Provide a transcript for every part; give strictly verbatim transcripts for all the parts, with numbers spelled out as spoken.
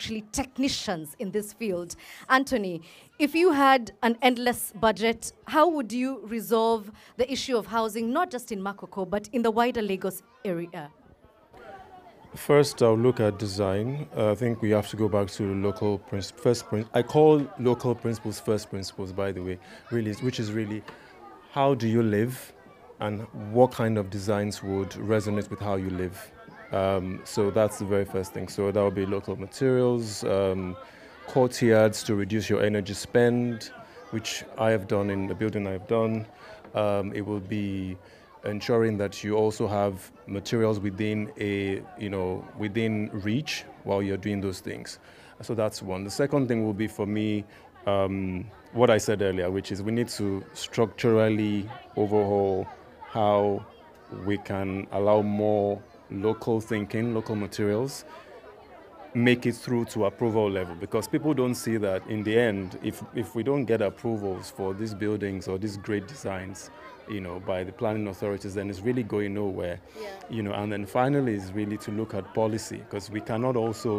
actually technicians in this field. Anthony, if you had an endless budget, how would you resolve the issue of housing, not just in Makoko, but in the wider Lagos area? First, I'll look at design. Uh, I think we have to go back to local principles. First, prin- I call local principles first principles, by the way, really, which is really how do you live and what kind of designs would resonate with how you live. Um, so that's the very first thing. So that would be local materials, um, courtyards to reduce your energy spend, which I have done in the building I've done. Um, it will be ensuring that you also have materials within a, you know, within reach while you're doing those things. So that's one. The second thing will be for me, um, what I said earlier, which is we need to structurally overhaul how we can allow more local thinking, local materials, make it through to approval level, because people don't see that in the end, if, if we don't get approvals for these buildings or these great designs, you know, by the planning authorities, then it's really going nowhere. Yeah. You know, and then finally is really to look at policy, because we cannot also,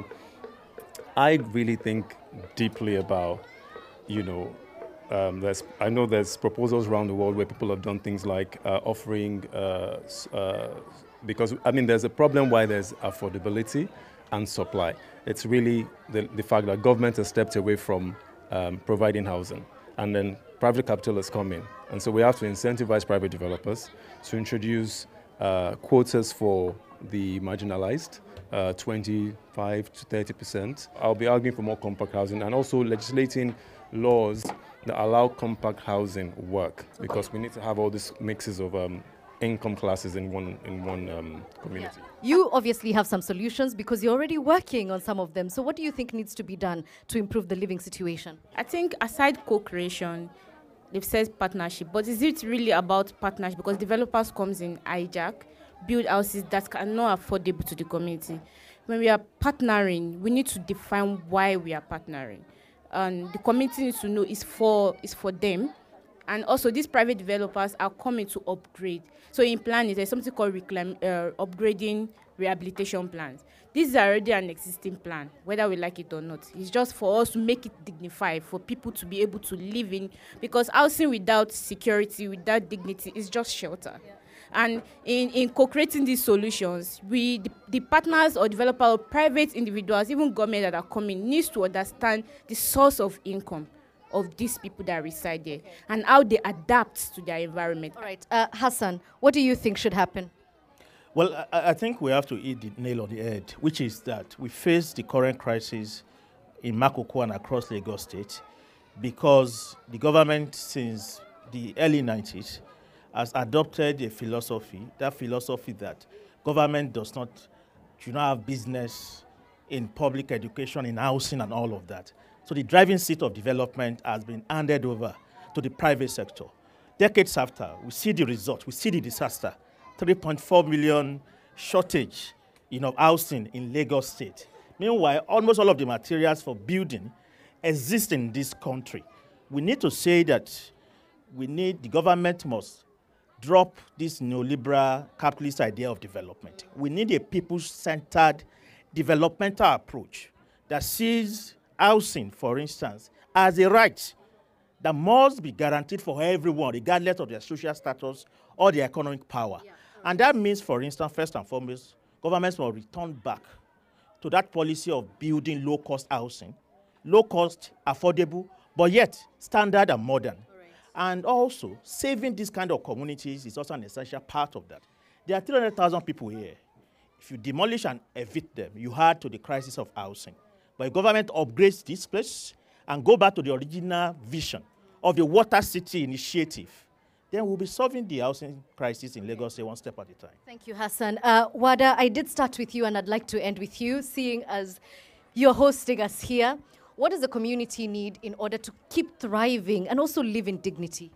I really think deeply about, you know, um, there's, I know there's proposals around the world where people have done things like uh, offering, uh, uh, because, I mean, there's a problem why there's affordability and supply. It's really the, the fact that government has stepped away from um, providing housing, and then private capital has come in. And so we have to incentivize private developers to introduce uh, quotas for the marginalized, uh, twenty-five to thirty percent. I'll be arguing for more compact housing and also legislating laws that allow compact housing work, because we need to have all these mixes of um, income classes in one in one um, community. Yeah. You obviously have some solutions because you're already working on some of them. So what do you think needs to be done to improve the living situation? I think aside co-creation, they've said partnership, but is it really about partnership? Because developers comes in hijack, build houses that are not affordable to the community. When we are partnering, we need to define why we are partnering. And the community needs to know it's for, it's for them. And also, these private developers are coming to upgrade. So in planning, there's something called reclaim, uh, upgrading rehabilitation plans. This is already an existing plan, whether we like it or not. It's just for us to make it dignified, for people to be able to live in, because housing without security, without dignity, is just shelter. Yeah. And in, in co-creating these solutions, we, the, the partners or developers or private individuals, even government that are coming, needs to understand the source of income of these people that reside there and how they adapt to their environment. All right, uh, Hassan, what do you think should happen? Well, I, I think we have to hit the nail on the head, which is that we face the current crisis in Makoko and across Lagos State because the government since the early nineties has adopted a philosophy, that philosophy that government does not, do not have business in public education, in housing and all of that. So the driving seat of development has been handed over to the private sector. Decades after, we see the result, we see the disaster. three point four million shortage you know, housing in Lagos State. Meanwhile, almost all of the materials for building exist in this country. We need to say that we need, the government must drop this neoliberal capitalist idea of development. We need a people-centered developmental approach that sees housing, for instance, as a right that must be guaranteed for everyone, regardless of their social status or their economic power. Yeah. And that means, for instance, first and foremost, governments will return back to that policy of building low-cost housing, low-cost, affordable, but yet standard and modern. Right. And also, saving these kind of communities is also an essential part of that. There are three hundred thousand people here. If you demolish and evict them, you add to the crisis of housing. But if government upgrades this place and go back to the original vision of the Water City initiative, then we'll be solving the housing crisis in Lagos State one step at a time. Thank you, Hassan. Uh, Wada, I did start with you, and I'd like to end with you, seeing as you're hosting us here. What does the community need in order to keep thriving and also live in dignity?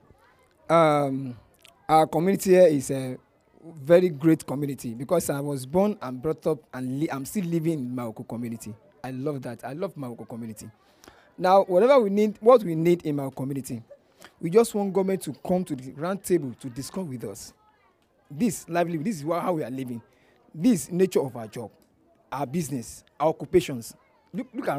Um, our community here is a very great community because I was born and brought up, and I'm still living in Makoko community. I love that. I love Makoko community. Now, whatever we need, what we need in our community, we just want government to come to the round table to discuss with us. This livelihood, this is how we are living. This nature of our job, our business, our occupations. Look, look at